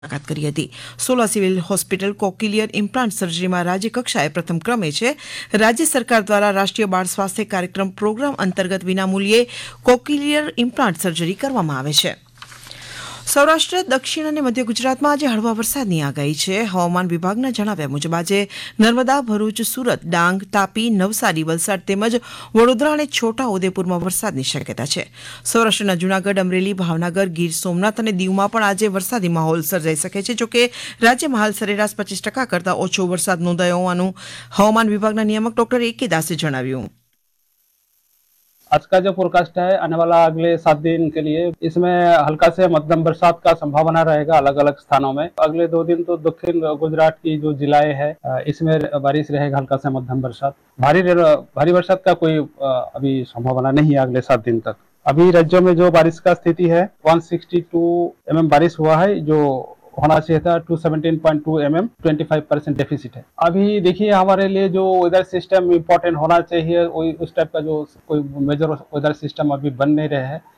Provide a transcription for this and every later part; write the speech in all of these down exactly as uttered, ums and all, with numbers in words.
મુલાકાત કરી હતી. Sola civil hospital cochlear implant સર્જરીમાં રાજ્ય કક્ષાએ પ્રથમ ક્રમે છે. રાજ્ય સરકાર દ્વારા રાષ્ટ્રીય બાળ સ્વાસ્થ્ય કાર્યક્રમ પ્રોગ્રામ અંતર્ગત વિનામૂલ્યે કોક્લિયર ઇમ્પ્લાન્ટ સર્જરી કરવામાં આવે છે. સૌરાષ્ટ્ર, દક્ષિણ અને મધ્ય ગુજરાતમાં આજે હળવા વરસાદની આગાહી છે. હવામાન વિભાગના જણાવ્યા મુજબ આજે નર્મદા, ભરૂચ, સુરત, ડાંગ, તાપી, નવસારી, વલસાડ તેમજ વડોદરા અને છોટા ઉદેપુરમાં વરસાદની શક્યતા છે. સૌરાષ્ટ્રના જૂનાગઢ, અમરેલી, ભાવનગર, ગીર સોમનાથ અને દીવમાં પણ આજે વરસાદી માહોલ સર્જાઈ શકે છે. જોકે રાજ્યમાં હાલ સરેરાશ પચીસ ટકા કરતાં ઓછો વરસાદ નોંધાયો હોવાનું હવામાન વિભાગના નિયામક ડોક્ટર એ કે દાસે જણાવ્યું. आज का जो फोरकास्ट है आने वाला अगले सात दिन के लिए इसमें हल्का से मध्यम बरसात का संभावना रहेगा अलग अलग स्थानों में. अगले दो दिन तो दक्षिण गुजरात की जो जिलाएं हैं इसमें बारिश रहेगा हल्का से मध्यम बरसात. भारी भारी बरसात का कोई अभी संभावना नहीं है अगले सात दिन तक. अभी राज्यों में जो बारिश का स्थिति है एक सौ बासठ एमएम बारिश हुआ है जो होना चाहिए था दो सौ सत्रह पॉइंट दो एमएम पच्चीस परसेंट डेफिसिट है. अभी देखिए हमारे लिए जो वेदर सिस्टम इम्पोर्टेंट होना चाहिए उस टाइप का जो कोई मेजर वेदर सिस्टम अभी बन नहीं रहे हैं.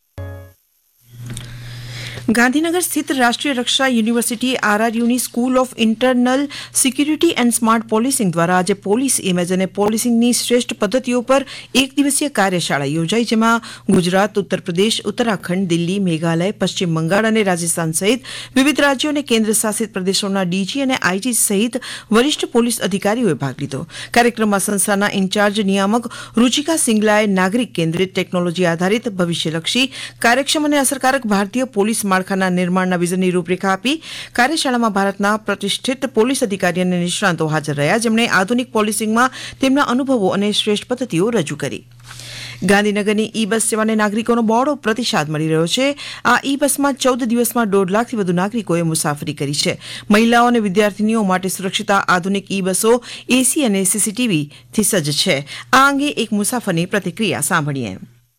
ગાંધીનગર સ્થિત રાષ્ટ્રીય રક્ષા university આરઆરયુની school of internal security and smart policing દ્વારા આજે પોલીસ ઇમેજ અને પોલીસિંગની શ્રેષ્ઠ પદ્ધતિઓ પર એક દિવસીય કાર્યશાળા યોજાઈ, જેમાં ગુજરાત, ઉત્તર પ્રદેશ, ઉત્તરાખંડ, દિલ્હી, મેઘાલય, પશ્ચિમ બંગાળ અને રાજસ્થાન સહિત વિવિધ રાજ્યો અને કેન્દ્ર શાસિત પ્રદેશોના ડીજી અને આઈજી સહિત વરિષ્ઠ પોલીસ અધિકારીઓએ ભાગ લીધો. કાર્યક્રમમાં સંસ્થાના ઇન્ચાર્જ નિયામક રુચિકા સિંગલાએ નાગરિક કેન્દ્રિત, ટેકનોલોજી આધારિત, ભવિષ્યલક્ષી, કાર્યક્ષમ અને અસરકારક ભારતીય પોલીસ માળખાના નિર્માણના વિઝનની રૂપરેખા આપી. કાર્યશાળામાં ભારતના પ્રતિષ્ઠિત પોલીસ અધિકારી અને નિષ્ણાંતો હાજર રહ્યા, જેમણે આધુનિક પોલીસિંગમાં તેમના અનુભવો અને શ્રેષ્ઠ પદ્ધતિઓ રજૂ કરી. ગાંધીનગરની ઈ બસ સેવાને નાગરિકોનો બહોળો પ્રતિસાદ મળી રહ્યો છે. આ ઈ બસમાં ચૌદ દિવસમાં દોઢ લાખથી વધુ નાગરિકોએ મુસાફરી કરી છે. મહિલાઓ અને વિદ્યાર્થીનીઓ માટે સુરક્ષિત આધુનિક ઈ બસો એસી અને સીસીટીવીથી સજ્જ છે. આ અંગે એક મુસાફરની પ્રતિક્રિયા સાંભળીએ.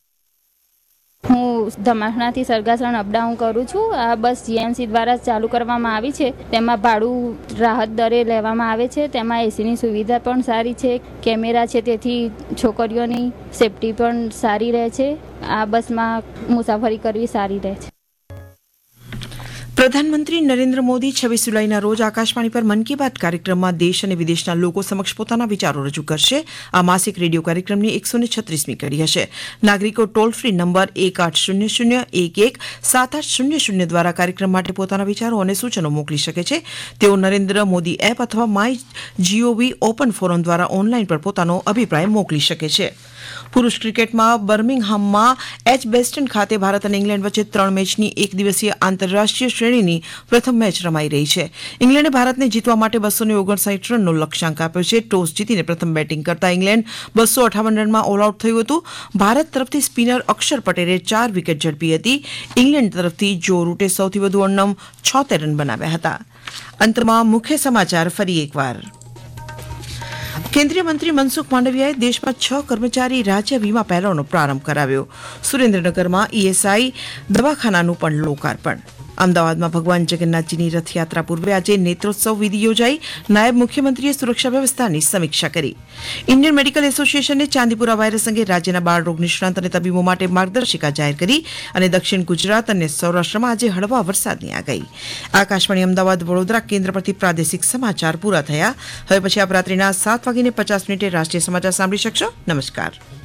હું ધમાસણાથી સરગાસણ અપડાઉન કરું છું. આ બસ જીએમસી દ્વારા ચાલુ કરવામાં આવી છે. તેમાં ભાડું રાહત દરે લેવામાં આવે છે. તેમાં એસીની સુવિધા પણ સારી છે, કેમેરા છે, તેથી છોકરીઓની સેફટી પણ સારી રહે છે. આ બસમાં મુસાફરી કરવી સારી રહે છે. પ્રધાનમંત્રી નરેન્દ્ર મોદી છવ્વીસ જુલાઈના રોજ આકાશવાણી પર મન કી બાત કાર્યક્રમમાં દેશ અને વિદેશના લોકો સમક્ષ પોતાના વિચારો રજૂ કરશે. આ માસિક રેડિયો કાર્યક્રમની એકસો ને છત્રીસમી કડી હશે. નાગરિકો ટોલ ફ્રી નંબર એક આઠ શૂન્ય શૂન્ય એક એક સાત આઠ શૂન્ય શૂન્ય દ્વારા કાર્યક્રમ માટે પોતાના વિચારો અને સૂચનો મોકલી શકે છે. તેઓ નરેન્દ્ર મોદી એપ અથવા માય જીઓવી ઓપન ફોરમ દ્વારા ઓનલાઈન પર પોતાનો અભિપ્રાય મોકલી શકે છે. પુરુષ ક્રિકેટમાં બર્મિંગહામમાં એચ બેસ્ટન ખાતે ભારત અને ઇંગ્લેન્ડ વચ્ચે ત્રણ મેચની એક દિવસીય આંતરરાષ્ટ્રીય શ્રેણીની પ્રથમ મેચ રમાઈ રહી છે. ઇંગ્લેન્ડે ભારતને જીતવા માટે બસો ને ઓગણસાઠ રનનો લક્ષ્યાંક આપ્યો છે. ટોસ જીતીને પ્રથમ બેટિંગ કરતા ઇંગ્લેન્ડ બસો અઠાવન રનમાં ઓલ આઉટ થયું હતું. ભારત તરફથી સ્પિનર અક્ષર પટેલે ચાર વિકેટ ઝડપી હતી. ઇંગ્લેન્ડ તરફથી જો રૂટે સૌથી વધુ અણનમ છોતેર રન બનાવ્યા હતા. અંતમાં મુખ્ય સમાચાર ફરી એકવાર. કેન્દ્રીય મંત્રી મનસુખ માંડવિયાએ દેશમાં છ કર્મચારી રાજ્ય વીમા પહેલાનો પ્રારંભ કરાવ્યો. સુરેન્દ્રનગરમાં ઈએસઆઈ દવાખાનાનું પણ લોકાર્પણ. અમદાવાદમાં ભગવાન જગન્નાથજીની રથયાત્રા પૂર્વે આજે નેત્રોત્સવ વિધિ યોજાઈ. નાયબ મુખ્યમંત્રીએ સુરક્ષા વ્યવસ્થાની સમીક્ષા કરી. ઇન્ડિયન મેડિકલ એસોસિએશને ચાંદીપુરા વાયરસ અંગે રાજ્યના બાળ રોગ નિષ્ણાંત અને તબીબો માટે માર્ગદર્શિકા જાહેર કરી. અને દક્ષિણ ગુજરાત અને સૌરાષ્ટ્રમાં આજે હળવા વરસાદની આગાહી. આકાશવાણી અમદાવાદ વડોદરા કેન્દ્ર પરથી પ્રાદેશિક સમાચાર પૂરા થયા. હવે પછી આપ રાત્રિના સાત વાગીને પચાસ મિનિટે રાષ્ટ્રીય સમાચાર સાંભળી શકશો. નમસ્કાર.